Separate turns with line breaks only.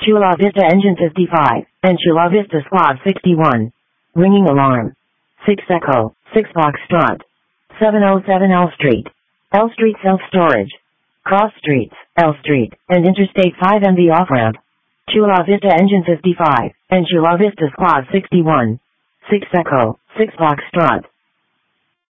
Chula Vista Engine 55, and Chula Vista Squad 61. Ringing alarm. 6 Echo, 6 Foxtrot. 707 L Street. L Street Self-Storage. Cross Streets, L Street, and Interstate 5 MV Off-Ramp. Chula Vista Engine 55, and Chula Vista Squad 61. 6 Echo, 6 Foxtrot.